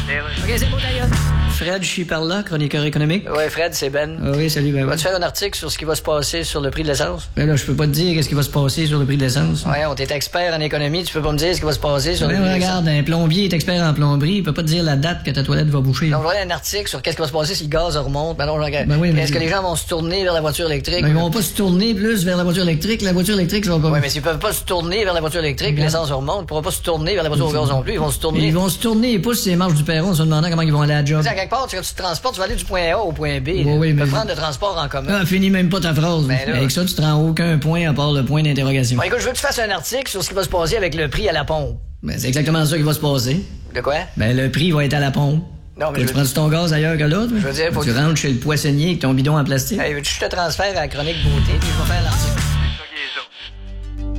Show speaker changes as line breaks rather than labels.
OK, c'est beau, d'ailleurs. Fred, je suis par là, chroniqueur économique.
Ouais, Fred, c'est Ben.
Ah oui, salut, Ben.
Vas-tu faire un article sur ce qui va se passer sur le prix de l'essence?
Ben là, je peux pas te dire qu'est-ce qui va se passer sur le prix de l'essence.
Ouais, on t'est expert en économie, tu peux pas me dire ce qui va se passer sur le prix de l'essence.
Regarde, un plombier est expert en plomberie, il peut pas te dire la date que ta toilette va boucher.
Donc, voilà un article sur qu'est-ce qui va se passer si le gaz remonte. Ben non,
Ben oui, mais
est-ce que les gens vont se tourner vers la voiture électrique?
Ben, ils vont pas se tourner plus vers la voiture électrique. La voiture électrique, ça va pas.
Ouais, mais s'ils peuvent pas se tourner vers la voiture électrique, puis l'essence remonte, ils pourront pas se tourner vers la voiture au gaz non plus, ils vont se tourner.
Ils vont se tourner, ils poussent ces marches du perron en se demandant comment ils vont aller à la job.
À quelque part, quand tu te transportes, tu vas aller du point A au point B.
Oui,
tu
mais...
peux prendre le transport en commun.
Ah, finis même pas ta phrase.
Ben là...
Avec ça, tu te rends aucun point à part le point d'interrogation.
Bon, écoute, je veux que tu fasses un article sur ce qui va se passer avec le prix à la pompe.
Ben, c'est exactement ça qui va se passer.
De quoi?
Ben, le prix va être à la pompe.
Non, mais
tu prends ton gaz ailleurs que l'autre?
Je veux dire, faut
tu rentres chez le poissonnier avec ton bidon en plastique.
Hey, veux-tu que je te transfère à la chronique beauté, puis je vais faire l'article.